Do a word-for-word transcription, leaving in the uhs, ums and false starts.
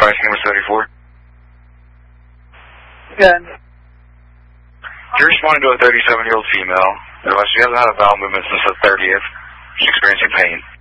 Device number thirty-four. Good. You're responding to a thirty-seven-year-old female. Otherwise, she hasn't had a bowel movement since the thirtieth. She's experiencing pain.